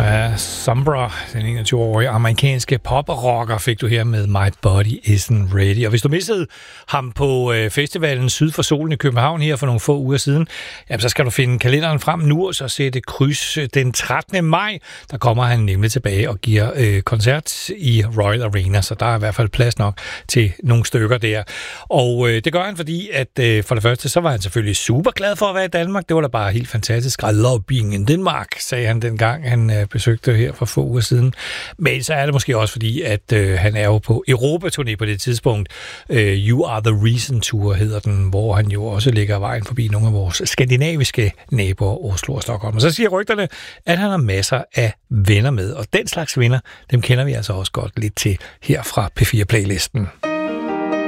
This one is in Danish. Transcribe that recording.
Sombra, den 21-årige amerikanske pop-rocker, fik du her med My Body Isn't Ready. Og hvis du missede ham på festivalen Syd for Solen i København her for nogle få uger siden, jamen, så skal du finde kalenderen frem nu og så sætte kryds den 13. maj. Der kommer han nemlig tilbage og giver koncert i Royal Arena, så der er i hvert fald plads nok til nogle stykker der. Og det gør han, fordi at for det første, så var han selvfølgelig super glad for at være i Danmark. Det var da bare helt fantastisk. I love being in Denmark, sagde han dengang han besøgte her for få uger siden. Men så er det måske også fordi, at han er jo på Europa-turné på det tidspunkt. You Are The Reason Tour hedder den, hvor han jo også ligger vejen forbi nogle af vores skandinaviske naboer, Oslo og Stockholm. Og så siger rygterne, at han har masser af venner med. Og den slags venner, dem kender vi altså også godt lidt til her fra P4-playlisten.